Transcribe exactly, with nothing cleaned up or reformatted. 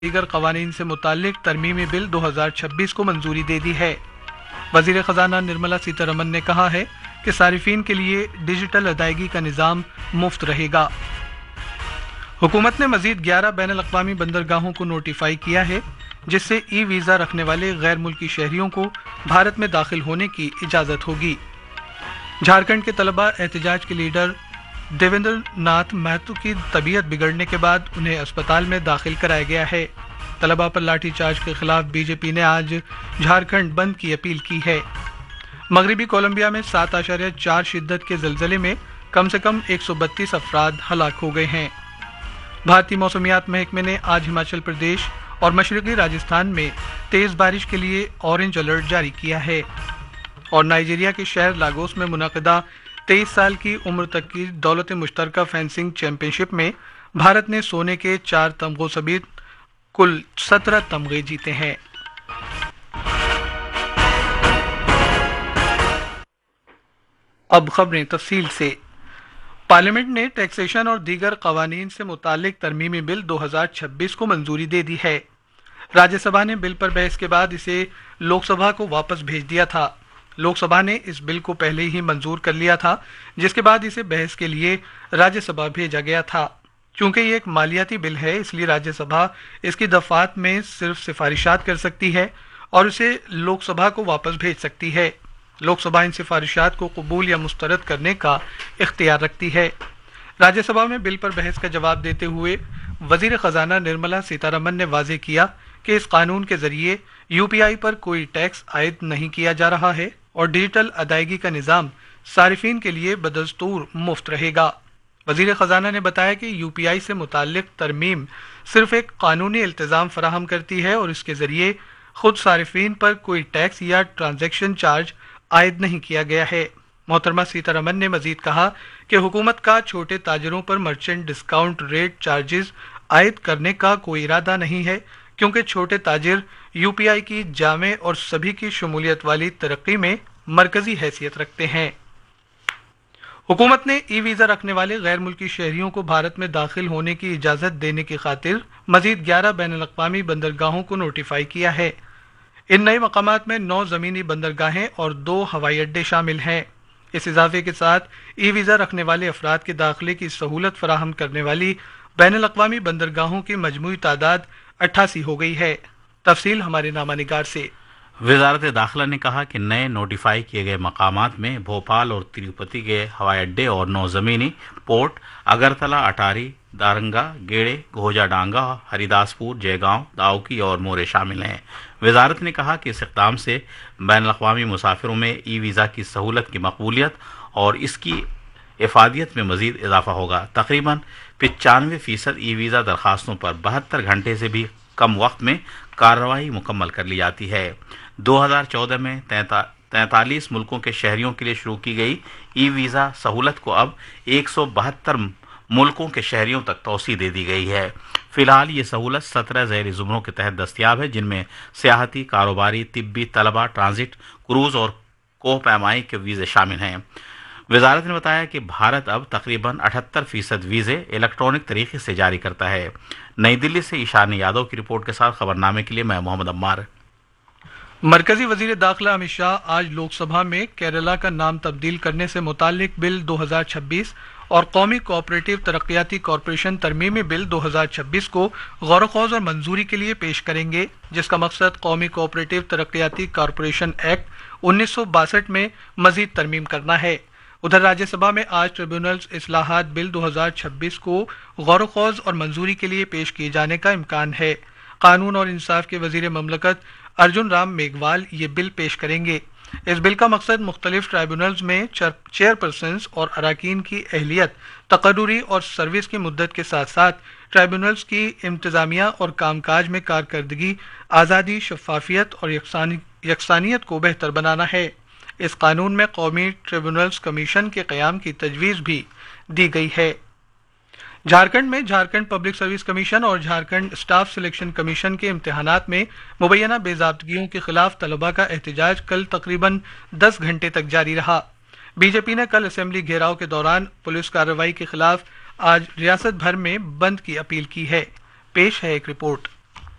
دیگر قوانین سے متعلق ترمیمی بل دو ہزار چھبیس کو منظوری دے دی ہے۔ وزیر خزانہ نرملا سیتارمن نے کہا ہے کہ صارفین کے لیے ڈیجیٹل ادائیگی کا نظام مفت رہے گا۔ حکومت نے مزید گیارہ بین الاقوامی بندرگاہوں کو نوٹیفائی کیا ہے جس سے ای ویزا رکھنے والے غیر ملکی شہریوں کو بھارت میں داخل ہونے کی اجازت ہوگی۔ جھارکھنڈ کے طلبہ احتجاج کے لیڈر دیویندر ناتھ مہتو کی طبیعت بگڑنے کے بعد انہیں اسپتال میں داخل کرایا گیا ہے۔ طلبہ پر لاٹھی چارج کے خلاف بی جے پی نے آج جھارکھنڈ بند کی اپیل کی ہے۔ مغربی کولمبیا میں سات اشاریہ چار شدت کے زلزلے میں کم سے کم ایک سو بتیس افراد ہلاک ہو گئے ہیں۔ بھارتی موسمیات محکمے نے آج ہماچل پردیش اور مشرقی راجستھان میں تیز بارش کے لیے اورنج الرٹ جاری کیا ہے۔ اور نائجیریا کے شہر لاگوس میں منعقدہ تیئیس سال کی عمر تک کی دولت مشترکہ فینسنگ چیمپئن شپ میں بھارت نے سونے کے چار تمغوں سمیت کل سترہ تمغے جیتے ہیں۔ اب خبریں تفصیل سے۔ پارلیمنٹ نے ٹیکسیشن اور دیگر قوانین سے متعلق ترمیمی بل دو ہزار چھبیس کو منظوری دے دی ہے۔ راجیہ سبھا نے بل پر بحث کے بعد اسے لوک سبھا کو واپس بھیج دیا تھا۔ لوک سبھا نے اس بل کو پہلے ہی منظور کر لیا تھا جس کے بعد اسے بحث کے لیے راجیہ سبھا بھیجا گیا تھا۔ چونکہ یہ ایک مالیاتی بل ہے اس لیے راجیہ سبھا اس کی دفعات میں صرف سفارشات کر سکتی ہے اور اسے لوک سبھا کو واپس بھیج سکتی ہے۔ لوک سبھا ان سفارشات کو قبول یا مسترد کرنے کا اختیار رکھتی ہے۔ راجیہ سبھا میں بل پر بحث کا جواب دیتے ہوئے وزیر خزانہ نرملا سیتارمن نے واضح کیا کہ اس قانون کے ذریعے یو پی آئی پر کوئی ٹیکس عائد نہیں کیا جا رہا ہے اور ڈیجیٹل ادائیگی کا نظام صارفین کے لیے بدستور مفت رہے گا۔ وزیر خزانہ نے بتایا کہ یو پی آئی سے متعلق ترمیم صرف ایک قانونی التزام فراہم کرتی ہے اور اس کے ذریعے خود صارفین پر کوئی ٹیکس یا ٹرانزیکشن چارج عائد نہیں کیا گیا ہے۔ محترمہ سیتارمن نے مزید کہا کہ حکومت کا چھوٹے تاجروں پر مرچنٹ ڈسکاؤنٹ ریٹ چارجز عائد کرنے کا کوئی ارادہ نہیں ہے کیونکہ چھوٹے تاجر یو پی آئی کی جامع اور سبھی کی شمولیت والی ترقی میں مرکزی حیثیت رکھتے ہیں۔ حکومت نے ای ویزا رکھنے والے غیر ملکی شہریوں کو بھارت میں داخل ہونے کی اجازت دینے کی خاطر مزید گیارہ بین الاقوامی بندرگاہوں کو نوٹیفائی کیا ہے۔ ان نئے مقامات میں نو زمینی بندرگاہیں اور دو ہوائی اڈے شامل ہیں۔ اس اضافے کے ساتھ ای ویزا رکھنے والے افراد کے داخلے کی سہولت فراہم کرنے والی بین الاقوامی بندرگاہوں کی مجموعی تعداد اٹھاسی ہو گئی ہے۔ تفصیل ہمارے نامہ نگار سے۔ وزارت داخلہ نے کہا کہ نئے نوٹیفائی کیے گئے مقامات میں بھوپال اور تروپتی کے ہوائی اڈے اور نو زمینی پورٹ اگرتلہ، اٹاری، دارنگا، گیڑے، گوجا ڈانگا، ہری داس پور، جے گاؤں، داؤکی اور مورے شامل ہیں۔ وزارت نے کہا کہ اس اقدام سے بین الاقوامی مسافروں میں ای ویزا کی سہولت کی مقبولیت اور اس کی افادیت میں مزید اضافہ ہوگا۔ تقریباً پچانوے فیصد ای ویزا درخواستوں پر بہتر گھنٹے سے بھی کم وقت میں کارروائی مکمل کر لی جاتی ہے۔ دو ہزار چودہ میں تینتالیس ملکوں کے شہریوں کے لیے شروع کی گئی ای ویزا سہولت کو اب ایک سو بہتر ملکوں کے شہریوں تک توسیع دے دی گئی ہے۔ فی الحال یہ سہولت سترہ ذیلی زمروں کے تحت دستیاب ہے جن میں سیاحتی، کاروباری، طبی، طلبہ، ٹرانزٹ، کروز اور کوہ پیمائی کے ویزے شامل ہیں۔ وزارت نے بتایا کہ بھارت اب تقریباً اٹھہتر فیصد ویزے الیکٹرانک طریقے سے جاری کرتا ہے۔ نئی دلی سے ایشانی یادو کی رپورٹ کے ساتھ خبر نامے کے لیے میں محمد عمار۔ مرکزی وزیر داخلہ امت شاہ آج لوک سبھا میں کیرلا کا نام تبدیل کرنے سے متعلق بل دو ہزار چھبیس اور قومی کوآپریٹو ترقیاتی کارپوریشن ترمیمی بل دو ہزار چھبیس کو غور و خوض اور منظوری کے لیے پیش کریں گے جس کا مقصد قومی کوآپریٹو ترقیاتی کارپوریشن ایکٹ انیس سو باسٹھ میں مزید ترمیم کرنا ہے۔ ادھر راجیہ سبھا میں آج ٹریبیونلز اصلاحات بل دو ہزار چھبیس کو غور و خوض اور منظوری کے لیے پیش کیے جانے کا امکان ہے۔ قانون اور انصاف کے وزیر مملکت ارجن رام میگھوال یہ بل پیش کریں گے۔ اس بل کا مقصد مختلف ٹرائبونلز میں چیئر پرسنز اور اراکین کی اہلیت، تقرری اور سروس کی مدت کے ساتھ ساتھ ٹرائبونلز کی انتظامیہ اور کام کاج میں کارکردگی، آزادی، شفافیت اور یکسانیت کو بہتر بنانا ہے۔ اس قانون میں قومی ٹریبونلز کمیشن کے قیام کی تجویز بھی دی گئی ہے۔ جھارکھنڈ میں جھارکھنڈ پبلک سروس کمیشن اور جھارکھنڈ اسٹاف سلیکشن کمیشن کے امتحانات میں مبینہ بے ضابطگیوں کے خلاف طلباء کا احتجاج کل تقریباً دس گھنٹے تک جاری رہا۔ بی جے پی نے کل اسمبلی گھیراؤ کے دوران پولیس کارروائی کے خلاف آج ریاست بھر میں بند کی اپیل کی ہے۔ پیش ہے ایک رپورٹ۔